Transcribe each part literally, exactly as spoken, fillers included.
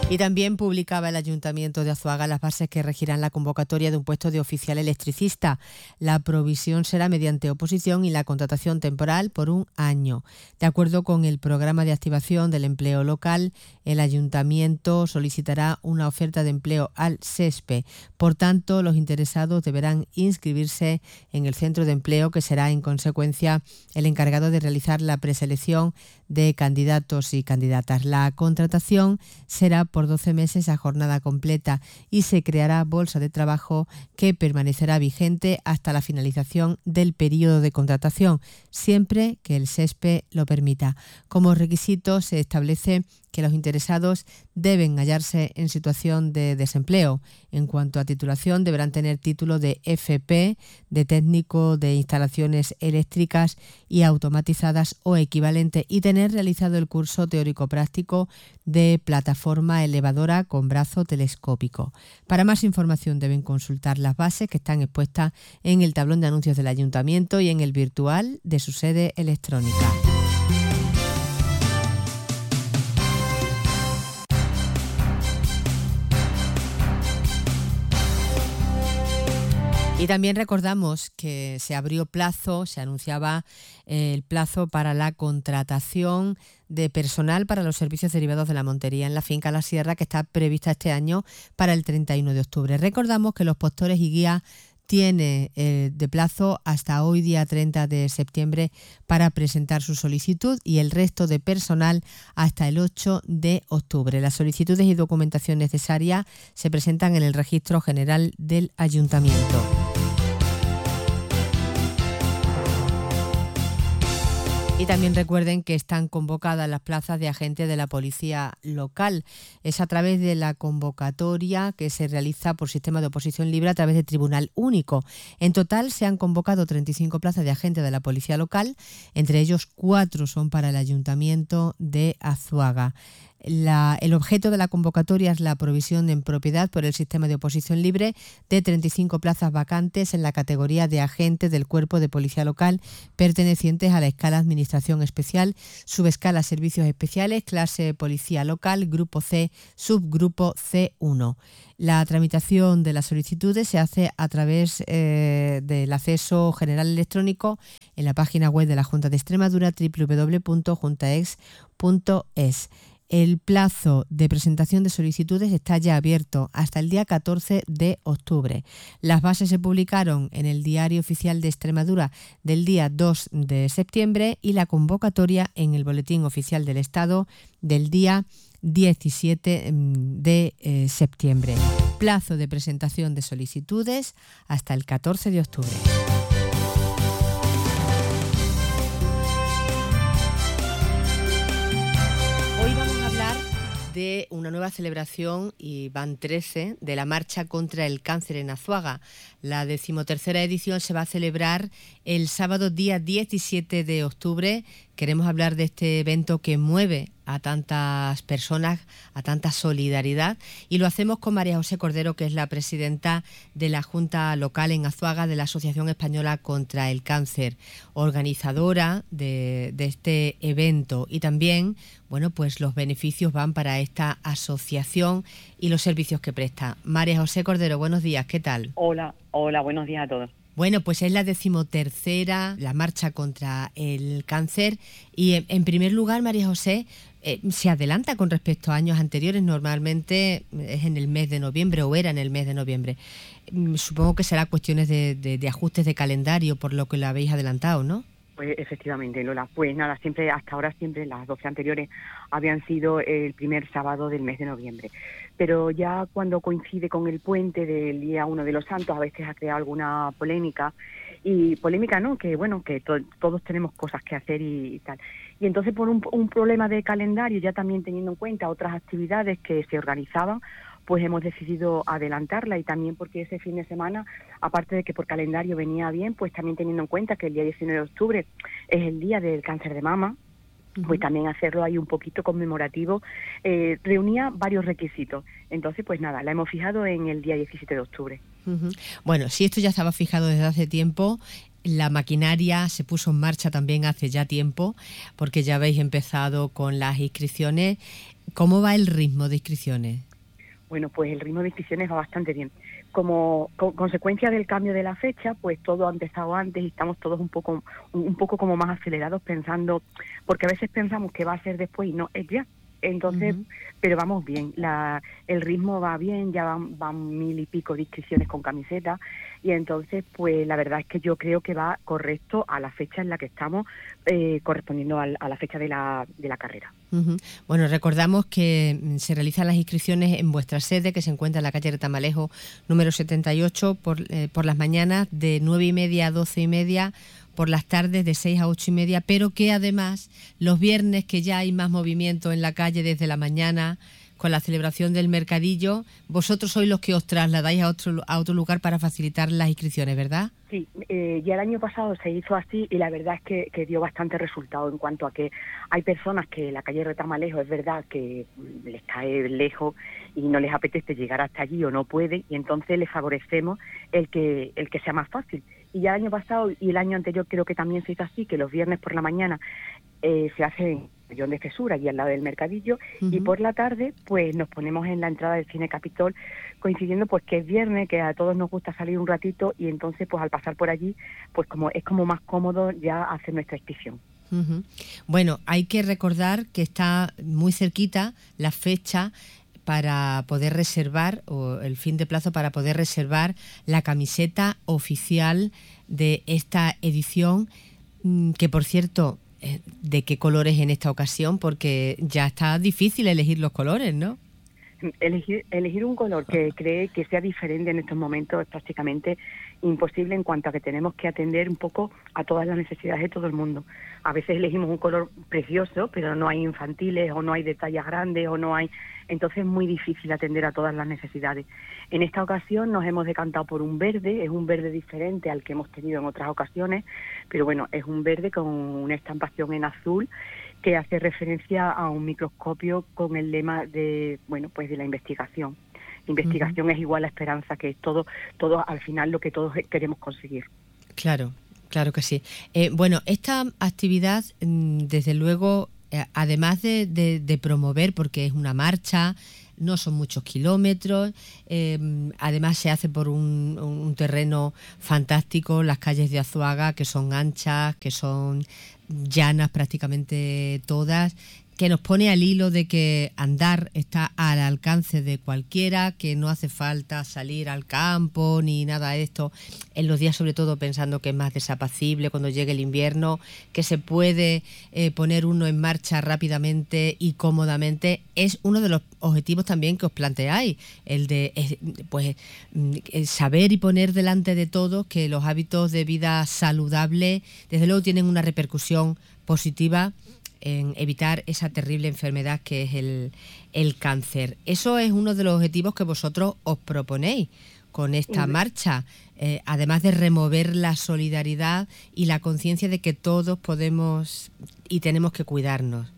Y también publicaba el Ayuntamiento de Azuaga las bases que regirán la convocatoria de un puesto de oficial electricista. La provisión será mediante oposición y la contratación temporal por un año. De acuerdo con el programa de activación del empleo local, el Ayuntamiento solicitará una oferta de empleo al SESPE. Por tanto, los interesados deberán inscribirse en el centro de empleo, que será en consecuencia el encargado de realizar la preselección de candidatos y candidatas. La contratación será por doce meses a jornada completa y se creará bolsa de trabajo que permanecerá vigente hasta la finalización del periodo de contratación, siempre que el SESPE lo permita. Como requisito se establece que los interesados deben hallarse en situación de desempleo. En cuanto a titulación, deberán tener título de F P, de técnico de instalaciones eléctricas y automatizadas o equivalente, y tener realizado el curso teórico-práctico de plataforma elevadora con brazo telescópico. Para más información deben consultar las bases que están expuestas en el tablón de anuncios del Ayuntamiento y en el virtual de su sede electrónica. Y también recordamos que se abrió plazo, se anunciaba el plazo para la contratación de personal para los servicios derivados de la montería en la finca La Sierra, que está prevista este año para el treinta y uno de octubre. Recordamos que los postores y guías tiene eh, de plazo hasta hoy, día treinta de septiembre, para presentar su solicitud, y el resto de personal hasta el ocho de octubre. Las solicitudes y documentación necesaria se presentan en el Registro General del Ayuntamiento. Y también recuerden que están convocadas las plazas de agentes de la policía local. Es a través de la convocatoria que se realiza por sistema de oposición libre a través del Tribunal Único. En total se han convocado treinta y cinco plazas de agentes de la policía local, entre ellos cuatro son para el Ayuntamiento de Azuaga. La, el objeto de la convocatoria es la provisión en propiedad por el sistema de oposición libre de treinta y cinco plazas vacantes en la categoría de agentes del Cuerpo de Policía Local pertenecientes a la escala Administración Especial, subescala Servicios Especiales, clase Policía Local, Grupo C, subgrupo C uno. La tramitación de las solicitudes se hace a través eh, del acceso general electrónico en la página web de la Junta de Extremadura, doble u doble u doble u punto juntaex punto es. El plazo de presentación de solicitudes está ya abierto hasta el día catorce de octubre. Las bases se publicaron en el Diario Oficial de Extremadura del día dos de septiembre y la convocatoria en el Boletín Oficial del Estado del día diecisiete de septiembre. Plazo de presentación de solicitudes hasta el catorce de octubre. De una nueva celebración, y van trece, de la Marcha contra el Cáncer en Azuaga. La decimotercera edición se va a celebrar el sábado día diecisiete de octubre. Queremos hablar de este evento que mueve a tantas personas, a tanta solidaridad, y lo hacemos con María José Cordero, que es la presidenta de la Junta Local en Azuaga de la Asociación Española contra el Cáncer, organizadora de, de este evento. Y también, bueno, pues los beneficios van para esta asociación y los servicios que presta. María José Cordero, buenos días, ¿qué tal? Hola, hola, buenos días a todos. Bueno, pues es la decimotercera, la marcha contra el cáncer, y en primer lugar, María José, eh, se adelanta con respecto a años anteriores. Normalmente es en el mes de noviembre, o era en el mes de noviembre. Supongo que será cuestiones de, de, de ajustes de calendario, por lo que lo habéis adelantado, ¿no? Pues efectivamente, Lola. Pues nada, siempre, hasta ahora siempre las doce anteriores habían sido el primer sábado del mes de noviembre. Pero ya cuando coincide con el puente del día uno de los Santos, a veces ha creado alguna polémica. Y polémica, ¿no? Que bueno, que to- todos tenemos cosas que hacer y, y tal. Y entonces por un, un problema de calendario, ya también teniendo en cuenta otras actividades que se organizaban, pues hemos decidido adelantarla, y también porque ese fin de semana, aparte de que por calendario venía bien, pues también teniendo en cuenta que el día diecinueve de octubre es el día del cáncer de mama, uh-huh. Pues también hacerlo ahí un poquito conmemorativo, eh, reunía varios requisitos. Entonces, pues nada, la hemos fijado en el día diecisiete de octubre. Uh-huh. Bueno, si esto ya estaba fijado desde hace tiempo, la maquinaria se puso en marcha también hace ya tiempo, porque ya habéis empezado con las inscripciones. ¿Cómo va el ritmo de inscripciones? Bueno, pues el ritmo de inscripciones va bastante bien. Como co- consecuencia del cambio de la fecha, pues todo ha empezado antes y estamos todos un poco un, un poco como más acelerados pensando, porque a veces pensamos que va a ser después y no, es ya. Entonces, Uh-huh. pero vamos bien, la, el ritmo va bien, ya van, van mil y pico de inscripciones con camiseta y entonces, pues la verdad es que yo creo que va correcto a la fecha en la que estamos, eh, correspondiendo al, a la fecha de la, de la carrera. Uh-huh. Bueno, recordamos que se realizan las inscripciones en vuestra sede, que se encuentra en la calle Retamalejo número setenta y ocho, por, eh, por las mañanas de nueve y media a doce y media, por las tardes de seis a ocho y media, pero que además los viernes, que ya hay más movimiento en la calle desde la mañana, con la celebración del mercadillo, vosotros sois los que os trasladáis a otro, a otro lugar para facilitar las inscripciones, ¿verdad? Sí, eh, ya el año pasado se hizo así y la verdad es que, que dio bastante resultado en cuanto a que hay personas que la calle Retamalejo es verdad que les cae lejos y no les apetece llegar hasta allí o no pueden y entonces les favorecemos el que el que sea más fácil. Y ya el año pasado y el año anterior creo que también se hizo así, que los viernes por la mañana eh, se hace en Millón de Jesús, allí al lado del mercadillo, uh-huh. y por la tarde pues nos ponemos en la entrada del Cine Capitol, coincidiendo pues que es viernes, que a todos nos gusta salir un ratito y entonces pues al pasar por allí pues como es como más cómodo ya hacer nuestra inscripción. Uh-huh. Bueno, hay que recordar que está muy cerquita la fecha para poder reservar, o el fin de plazo para poder reservar la camiseta oficial de esta edición, que por cierto, ¿de qué colores en esta ocasión? Porque ya está difícil elegir los colores, ¿no? Elegir, elegir un color que cree que sea diferente en estos momentos es prácticamente imposible en cuanto a que tenemos que atender un poco a todas las necesidades de todo el mundo. A veces elegimos un color precioso, pero no hay infantiles o no hay detalles grandes o no hay... Entonces es muy difícil atender a todas las necesidades. En esta ocasión nos hemos decantado por un verde, es un verde diferente al que hemos tenido en otras ocasiones, pero bueno, es un verde con una estampación en azul que hace referencia a un microscopio con el lema de, bueno, pues de la investigación. Investigación uh-huh. es igual a esperanza, que es todo, todo al final lo que todos queremos conseguir. Claro, claro que sí. Eh, bueno, esta actividad, desde luego, eh, además de, de, de promover, porque es una marcha, no son muchos kilómetros, eh, además se hace por un, un terreno fantástico, las calles de Azuaga, que son anchas, que son llanas prácticamente todas, que nos pone al hilo de que andar está al alcance de cualquiera, que no hace falta salir al campo ni nada de esto, en los días sobre todo pensando que es más desapacible cuando llegue el invierno, que se puede eh, poner uno en marcha rápidamente y cómodamente. Es uno de los objetivos también que os planteáis, el de eh, pues el saber y poner delante de todos que los hábitos de vida saludable desde luego tienen una repercusión positiva en evitar esa terrible enfermedad que es el, el cáncer. Eso es uno de los objetivos que vosotros os proponéis con esta uh-huh. marcha, eh, además de remover la solidaridad y la conciencia de que todos podemos y tenemos que cuidarnos.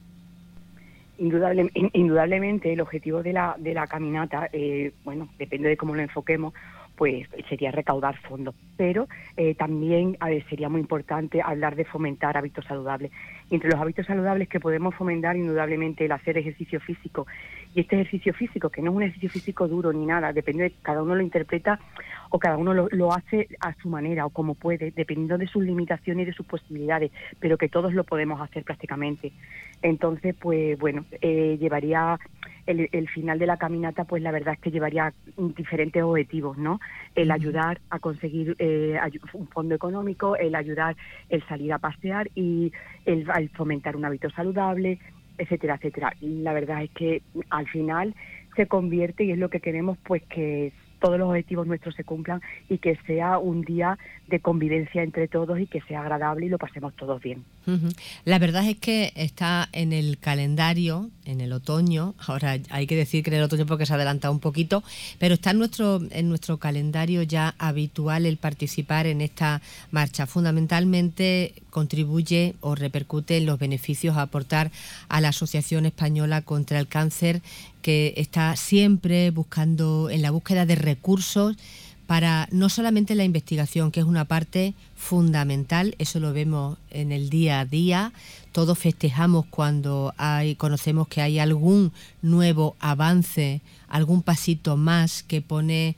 Indudable, indudablemente el objetivo de la, de la caminata, eh, bueno, depende de cómo lo enfoquemos, pues sería recaudar fondos, pero eh, también a ver, sería muy importante hablar de fomentar hábitos saludables. Y entre los hábitos saludables que podemos fomentar, indudablemente el hacer ejercicio físico. Y este ejercicio físico, que no es un ejercicio físico duro ni nada, depende de cada uno lo interpreta o cada uno lo, lo hace a su manera o como puede, dependiendo de sus limitaciones y de sus posibilidades, pero que todos lo podemos hacer prácticamente. Entonces, pues bueno, eh, llevaría el, el final de la caminata, pues la verdad es que llevaría diferentes objetivos, ¿no? El ayudar a conseguir eh, un fondo económico, el ayudar, el salir a pasear y el, el fomentar un hábito saludable, etcétera, etcétera. Y la verdad es que al final se convierte, y es lo que queremos, pues que todos los objetivos nuestros se cumplan y que sea un día de convivencia entre todos y que sea agradable y lo pasemos todos bien. Uh-huh. La verdad es que está en el calendario, en el otoño, ahora hay que decir que en el otoño porque se ha adelantado un poquito, pero está en nuestro, en nuestro calendario ya habitual el participar en esta marcha. Fundamentalmente contribuye o repercute en los beneficios a aportar a la Asociación Española contra el Cáncer, que está siempre buscando, en la búsqueda de recursos para no solamente la investigación, que es una parte fundamental, eso lo vemos en el día a día, todos festejamos cuando hay, conocemos que hay algún nuevo avance, algún pasito más que pone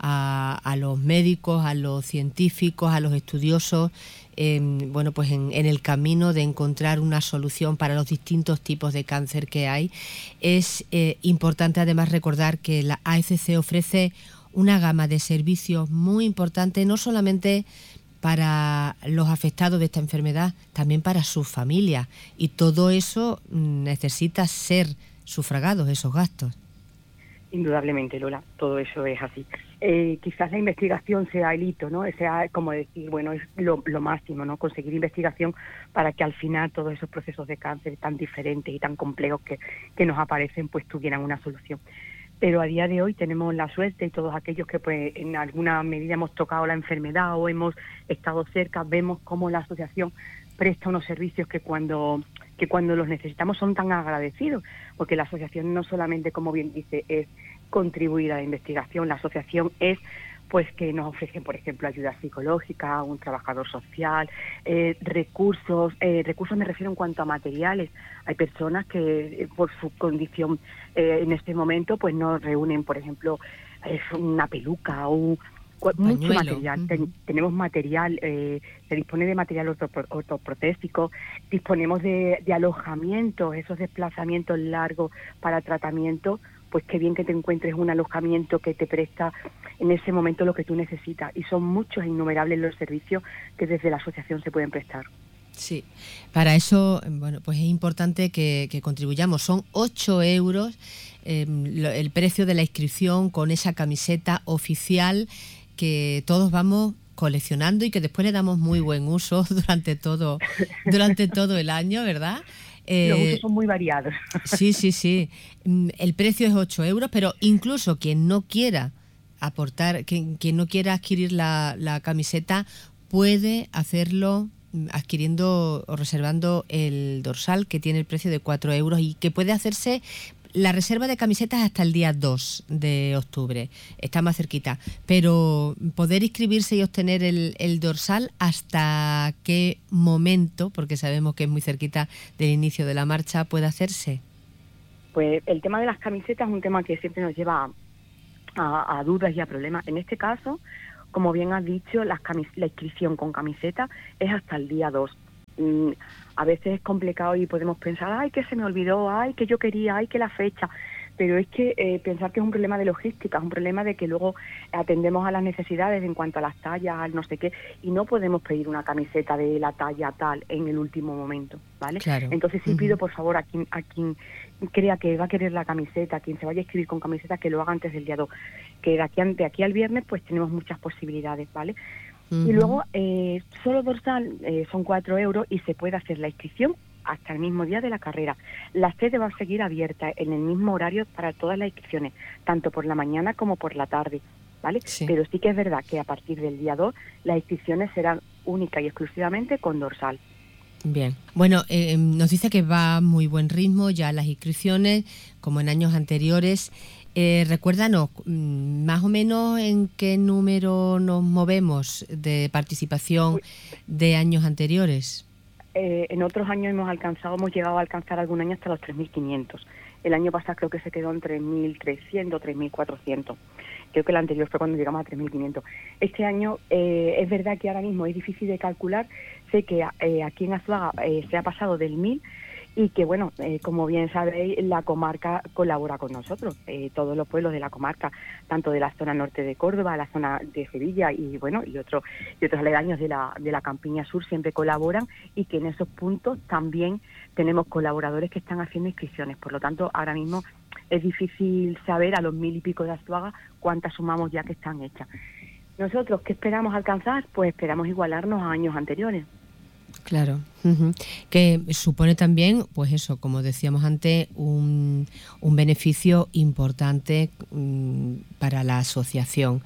a, a los médicos, a los científicos, a los estudiosos, eh, bueno, pues en, en el camino de encontrar una solución para los distintos tipos de cáncer que hay. Es eh, importante además recordar que la A F C ofrece una gama de servicios muy importante, no solamente para los afectados de esta enfermedad, también para sus familias. Y todo eso necesita ser sufragados, esos gastos. Indudablemente, Lola, todo eso es así. Eh, quizás la investigación sea el hito, ¿no? Sea como decir, bueno, es lo, lo máximo, ¿no? Conseguir investigación para que al final todos esos procesos de cáncer tan diferentes y tan complejos que, que nos aparecen, pues tuvieran una solución. Pero a día de hoy tenemos la suerte, y todos aquellos que pues en alguna medida hemos tocado la enfermedad o hemos estado cerca, vemos cómo la asociación presta unos servicios que cuando que cuando los necesitamos son tan agradecidos, porque la asociación no solamente, como bien dice, es contribuir a la investigación, la asociación es pues que nos ofrecen, por ejemplo, ayuda psicológica, un trabajador social, eh, recursos, eh, recursos me refiero en cuanto a materiales. Hay personas que eh, por su condición eh, en este momento pues no reúnen, por ejemplo, eh, una peluca o mucho material. Uh-huh. Ten, tenemos material, eh, se dispone de material ortopro, ortoprotésico, disponemos de, de alojamientos, esos desplazamientos largos para tratamiento, pues qué bien que te encuentres un alojamiento que te presta en ese momento lo que tú necesitas. Y son muchos e innumerables los servicios que desde la asociación se pueden prestar. Sí, para eso, bueno, pues es importante que, que contribuyamos. Son ocho euros eh, lo, el precio de la inscripción con esa camiseta oficial que todos vamos coleccionando y que después le damos muy buen uso durante todo, durante todo el año, ¿verdad? Eh, Los usos son muy variados. Sí, sí, sí. El precio es ocho euros, pero incluso quien no quiera aportar, quien, quien no quiera adquirir la, la camiseta, puede hacerlo adquiriendo o reservando el dorsal, que tiene el precio de cuatro euros y que puede hacerse la reserva de camisetas hasta el día dos de octubre. Está más cerquita. Pero poder inscribirse y obtener el, el dorsal, ¿hasta qué momento, porque sabemos que es muy cerquita del inicio de la marcha, puede hacerse? Pues el tema de las camisetas es un tema que siempre nos lleva a, a, a dudas y a problemas. En este caso, como bien has dicho, las camis- la inscripción con camiseta es hasta el día dos. Mm, a veces es complicado y podemos pensar, ay, que se me olvidó, ay, que yo quería, ay, que la fecha. Pero es que eh, pensar que es un problema de logística, es un problema de que luego atendemos a las necesidades en cuanto a las tallas, al no sé qué, y no podemos pedir una camiseta de la talla tal en el último momento, ¿vale? Claro. Entonces sí uh-huh. pido, por favor, a quien, a quien crea que va a querer la camiseta, a quien se vaya a escribir con camiseta, que lo haga antes del día dos, que de aquí, de aquí al viernes pues tenemos muchas posibilidades, ¿vale? Uh-huh. Y luego, eh, solo dorsal eh, son cuatro euros y se puede hacer la inscripción hasta el mismo día de la carrera. La sede va a seguir abierta en el mismo horario para todas las inscripciones, tanto por la mañana como por la tarde, ¿vale? Sí. Pero sí que es verdad que a partir del día dos las inscripciones serán únicas y exclusivamente con dorsal. Bien. Bueno, eh, nos dice que va a muy buen ritmo ya las inscripciones, como en años anteriores. Eh, recuérdanos, más o menos en qué número nos movemos de participación de años anteriores. Eh, en otros años hemos alcanzado, hemos llegado a alcanzar algún año hasta los tres mil quinientos. El año pasado creo que se quedó en tres mil trescientos, tres mil cuatrocientos. Creo que el anterior fue cuando llegamos a tres mil quinientos. Este año eh, es verdad que ahora mismo es difícil de calcular. Sé que eh, aquí en Azuaga eh, se ha pasado del mil y que, bueno, eh, como bien sabéis, la comarca colabora con nosotros. Eh, todos los pueblos de la comarca, tanto de la zona norte de Córdoba, la zona de Sevilla y, bueno, y, otro, y otros aledaños de la, de la Campiña Sur siempre colaboran, y que en esos puntos también tenemos colaboradores que están haciendo inscripciones. Por lo tanto, ahora mismo es difícil saber a los mil y pico de Azuaga cuántas sumamos ya que están hechas. Nosotros, ¿qué esperamos alcanzar? Pues esperamos igualarnos a años anteriores. Claro, uh-huh. Que supone también, pues eso, como decíamos antes, un, un beneficio importante um, para la asociación.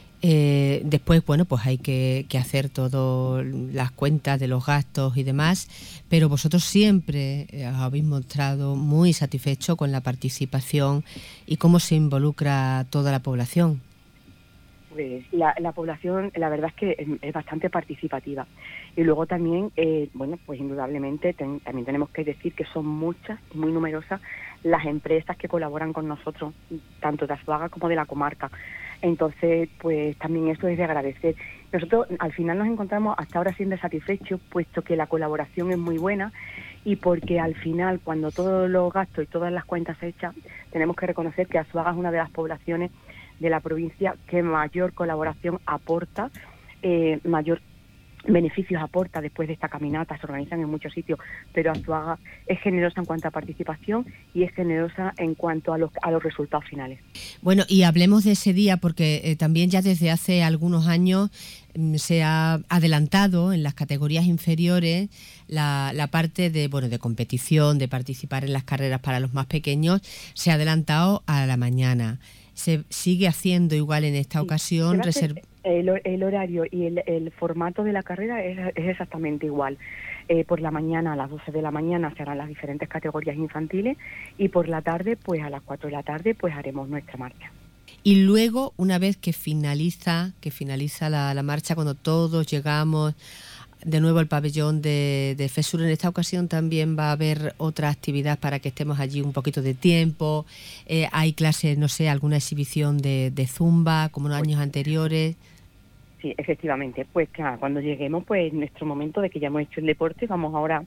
Eh, después, bueno, pues hay que, que hacer todas las cuentas de los gastos y demás, pero vosotros siempre os habéis mostrado muy satisfechos con la participación y cómo se involucra toda la población. Pues la, la población, la verdad es que es, es bastante participativa. Y luego también, eh, bueno, pues indudablemente ten, también tenemos que decir que son muchas, muy numerosas, las empresas que colaboran con nosotros, tanto de Azuaga como de la comarca. Entonces, pues también eso es de agradecer. Nosotros al final nos encontramos hasta ahora siendo satisfechos, puesto que la colaboración es muy buena y porque al final, cuando todos los gastos y todas las cuentas se echan, tenemos que reconocer que Azuaga es una de las poblaciones de la provincia que mayor colaboración aporta, eh, mayor beneficios aporta después de esta caminata. Se organizan en muchos sitios, pero Azuaga es generosa en cuanto a participación y es generosa en cuanto a los, a los resultados finales. Bueno, y hablemos de ese día porque eh, también ya desde hace algunos años mm, se ha adelantado en las categorías inferiores la, la parte de, bueno, de competición, de participar en las carreras para los más pequeños, se ha adelantado a la mañana. Se sigue haciendo igual en esta Sí, ocasión. Reserv... el, el horario y el, el formato de la carrera es, es exactamente igual. Eh, por la mañana, a las doce de la mañana, se harán las diferentes categorías infantiles y por la tarde, pues a las cuatro de la tarde, pues haremos nuestra marcha. Y luego, una vez que finaliza, que finaliza la, la marcha, cuando todos llegamos de nuevo al pabellón de, de FESUR, en esta ocasión también va a haber otra actividad para que estemos allí un poquito de tiempo. Eh, hay clases, no sé, alguna exhibición de, de zumba, como en años anteriores. Sí, efectivamente. Pues claro, cuando lleguemos, pues nuestro momento de que ya hemos hecho el deporte, vamos ahora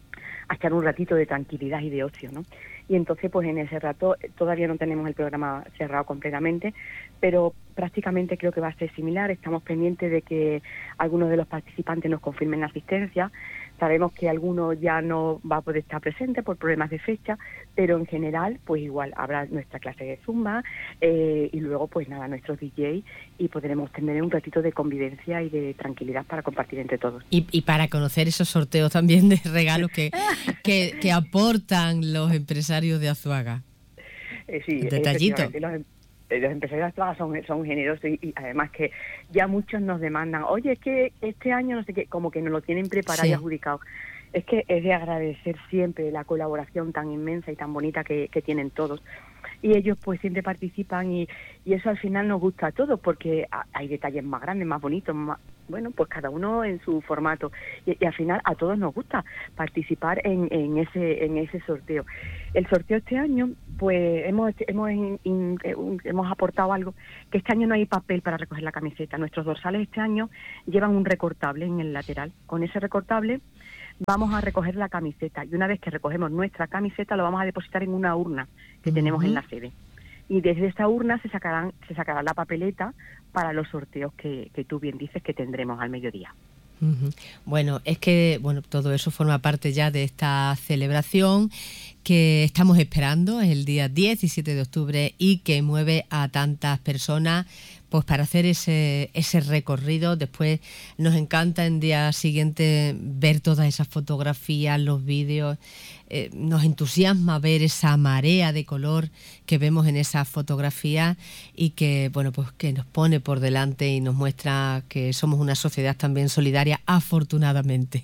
a echar un ratito de tranquilidad y de ocio, ¿no? Y entonces, pues en ese rato todavía no tenemos el programa cerrado completamente, pero prácticamente creo que va a ser similar. Estamos pendientes de que algunos de los participantes nos confirmen la asistencia. Sabemos que alguno ya no va a poder estar presente por problemas de fecha, pero en general, pues igual habrá nuestra clase de zumba eh, y luego, pues nada, nuestros D J y podremos tener un ratito de convivencia y de tranquilidad para compartir entre todos. Y, y para conocer esos sorteos también de regalos que, que, que aportan los empresarios de Azuaga. Eh, sí, detallito. Los, los empresarios de Azuaga son, son generosos y, y además que ya muchos nos demandan, oye, es que este año no sé qué, como que nos lo tienen preparado sí. y adjudicado. Es que es de agradecer siempre la colaboración tan inmensa y tan bonita que, que tienen todos. Y ellos pues siempre participan y, y eso al final nos gusta a todos porque hay detalles más grandes, más bonitos, más, bueno, pues cada uno en su formato. Y, y al final a todos nos gusta participar en, en ese en ese sorteo. El sorteo este año, pues hemos hemos in, in, hemos aportado algo, que este año no hay papel para recoger la camiseta. Nuestros dorsales este año llevan un recortable en el lateral. Con ese recortable vamos a recoger la camiseta y una vez que recogemos nuestra camiseta lo vamos a depositar en una urna que uh-huh. tenemos en la sede. Y desde esa urna se sacarán se sacará la papeleta para los sorteos que, que tú bien dices que tendremos al mediodía. Uh-huh. Bueno, es que bueno todo eso forma parte ya de esta celebración que estamos esperando el día diecisiete de octubre y que mueve a tantas personas pues para hacer ese ese recorrido. Después nos encanta en día siguiente ver todas esas fotografías, los vídeos. Eh, nos entusiasma ver esa marea de color que vemos en esas fotografías y que bueno pues que nos pone por delante y nos muestra que somos una sociedad también solidaria, afortunadamente.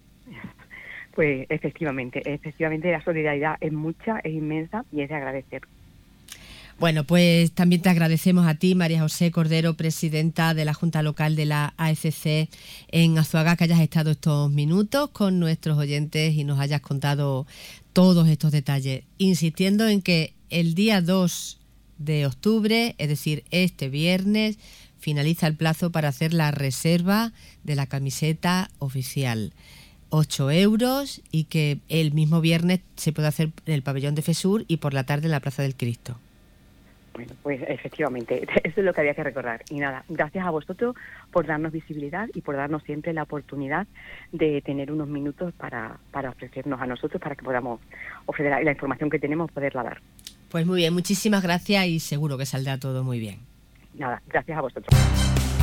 Pues efectivamente, efectivamente la solidaridad es mucha, es inmensa y es de agradecer. Bueno, pues también te agradecemos a ti, María José Cordero, presidenta de la Junta Local de la A F C en Azuaga, que hayas estado estos minutos con nuestros oyentes y nos hayas contado todos estos detalles, insistiendo en que el día dos de octubre, es decir, este viernes, finaliza el plazo para hacer la reserva de la camiseta oficial. ocho euros y que el mismo viernes se puede hacer en el pabellón de FESUR y por la tarde en la Plaza del Cristo. Bueno, pues efectivamente, eso es lo que había que recordar. Y nada, gracias a vosotros por darnos visibilidad y por darnos siempre la oportunidad de tener unos minutos para, para ofrecernos a nosotros, para que podamos ofrecer la información que tenemos, poderla dar. Pues muy bien, muchísimas gracias y seguro que saldrá todo muy bien. Nada, gracias a vosotros.